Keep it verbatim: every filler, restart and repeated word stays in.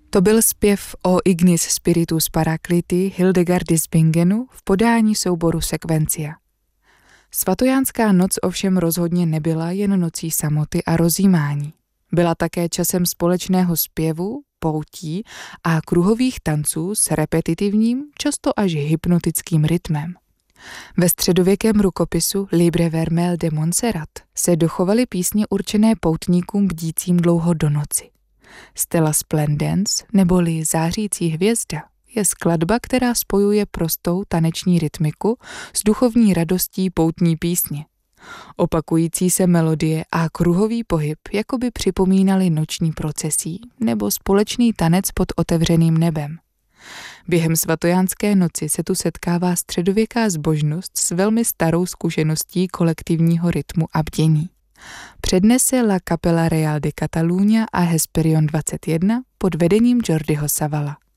To byl zpěv o Ignis Spiritus Parakliti Hildegardy z Bingenu v podání souboru Sequencia. Svatojánská noc ovšem rozhodně nebyla jen nocí samoty a rozjímání. Byla také časem společného zpěvu, poutí a kruhových tanců s repetitivním, často až hypnotickým rytmem. Ve středověkém rukopisu Libre Vermel de Montserrat se dochovaly písně určené poutníkům bdícím dlouho do noci. Stella Splendens, neboli Zářící hvězda, je skladba, která spojuje prostou taneční rytmiku s duchovní radostí poutní písně. Opakující se melodie a kruhový pohyb jakoby připomínaly noční procesí nebo společný tanec pod otevřeným nebem. Během svatojánské noci se tu setkává středověká zbožnost s velmi starou zkušeností kolektivního rytmu a bdění. Přednese La Capella Real de Catalunya a Hesperion dvacet jedna pod vedením Jordiho Savala.